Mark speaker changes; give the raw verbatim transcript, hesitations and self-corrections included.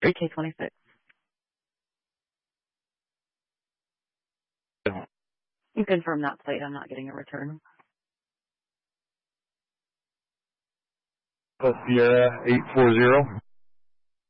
Speaker 1: three K twenty-six. You confirm that plate. I'm not getting a return.
Speaker 2: Sierra eight four zero.